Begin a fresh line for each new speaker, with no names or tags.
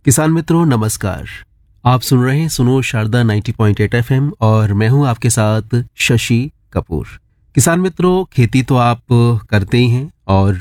किसान मित्रों नमस्कार। आप सुन रहे हैं सुनो शारदा 90.8 एफएम और मैं हूं आपके साथ शशि कपूर। किसान मित्रों खेती तो आप करते ही हैं और